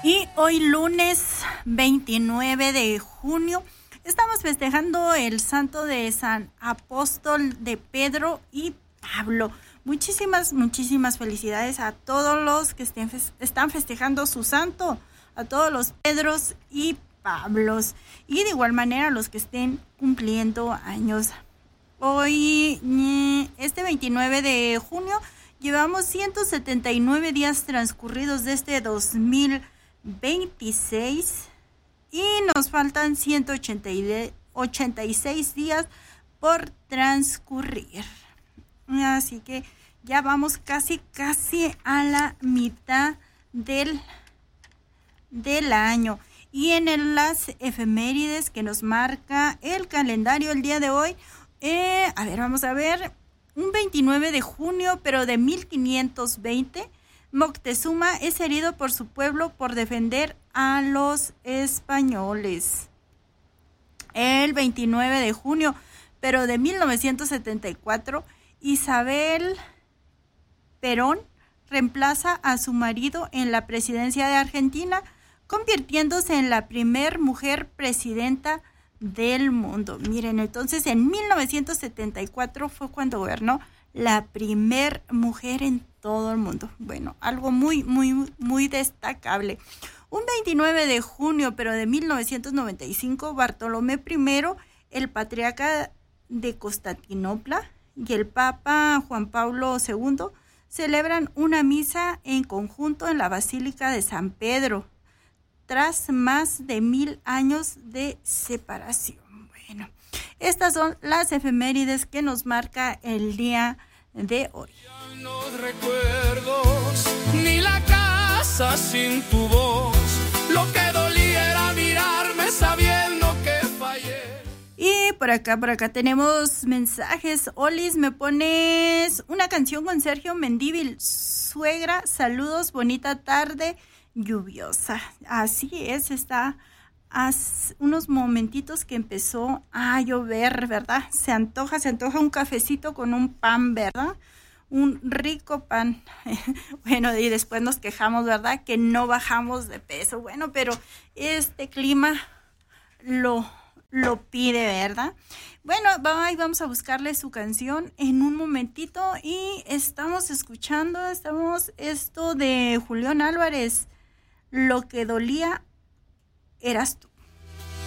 Y hoy lunes 29 de junio estamos festejando el santo de San Apóstol de Pedro y Pablo. Muchísimas felicidades a todos los que están festejando su santo, a todos los Pedros y Pablos, y de igual manera a los que estén cumpliendo años. Hoy, este 29 de junio, llevamos 179 días transcurridos de este 2026 y nos faltan 186 días por transcurrir. Así que ya vamos casi a la mitad del año. Y en las efemérides que nos marca el calendario el día de hoy, vamos a ver, un 29 de junio, pero de 1520, Moctezuma es herido por su pueblo por defender a los españoles. El 29 de junio, pero de 1974, Isabel Perón reemplaza a su marido en la presidencia de Argentina, convirtiéndose en la primer mujer presidenta del mundo. Miren, entonces en 1974 fue cuando gobernó la primer mujer en todo el mundo. Bueno, algo muy destacable. Un 29 de junio, pero de 1995, Bartolomé I, el patriarca de Constantinopla, y el Papa Juan Pablo II celebran una misa en conjunto en la Basílica de San Pedro, tras más de 1000 años de separación. Bueno, estas son las efemérides que nos marca el día de hoy. Ya los recuerdos, ni la casa sin tu voz, lo que dolía era mirarme sabiendo que fallé. Y por acá tenemos mensajes. Olis, me pones una canción con Sergio Mendívil. Suegra, saludos, bonita tarde lluviosa. Así es, está hace unos momentitos que empezó a llover, ¿verdad? Se antoja un cafecito con un pan, ¿verdad? Un rico pan. Bueno, y después nos quejamos, ¿verdad? Que no bajamos de peso. Bueno, pero este clima lo pide, ¿verdad? Bueno, vamos a buscarle su canción en un momentito y estamos escuchando esto de Julián Álvarez. Lo que dolía eras tú.